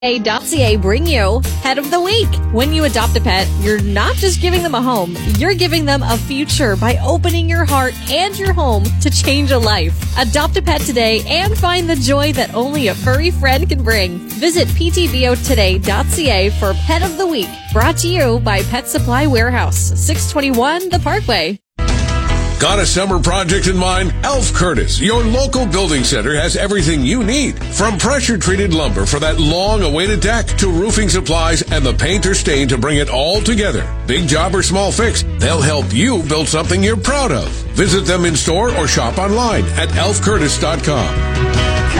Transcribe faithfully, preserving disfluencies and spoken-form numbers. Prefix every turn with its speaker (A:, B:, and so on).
A: A.ca bring you Pet of the Week. When you adopt a pet, you're not just giving them a home, you're giving them a future by opening your heart and your home to change a life. Adopt a pet today and find the joy that only a furry friend can bring. Visit p t b o today dot c a for Pet of the Week. Brought to you by Pet Supply Warehouse, six twenty-one The Parkway.
B: Got a summer project in mind? Elf Curtis, your local building center, has everything you need. From pressure-treated lumber for that long-awaited deck to roofing supplies and the paint or stain to bring it all together. Big job or small fix, they'll help you build something you're proud of. Visit them in store or shop online at elf curtis dot com.